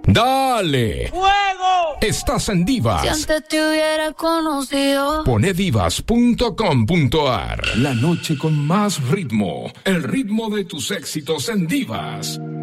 ¡Dale! ¡Fuego! Estás en Divas. Si antes te hubiera conocido. Ponedivas.com.ar. La noche con más ritmo. El ritmo de tus éxitos en Divas.